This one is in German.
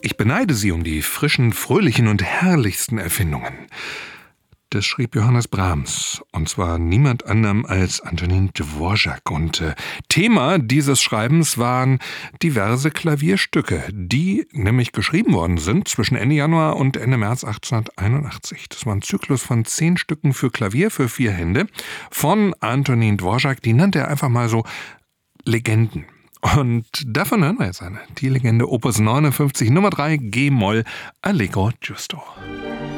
Ich beneide Sie um die frischen, fröhlichen und herrlichsten Erfindungen. Das schrieb Johannes Brahms, und zwar niemand anderem als Antonin Dvorak. Und Thema dieses Schreibens waren diverse Klavierstücke, die nämlich geschrieben worden sind zwischen Ende Januar und Ende März 1881. Das war ein Zyklus von 10 Stücken für Klavier für 4 Hände von Antonin Dvorak. Die nannte er einfach mal so Legenden. Und davon hören wir jetzt eine. Die Legende Opus 59, Nummer 3, G-Moll, Allegro Giusto.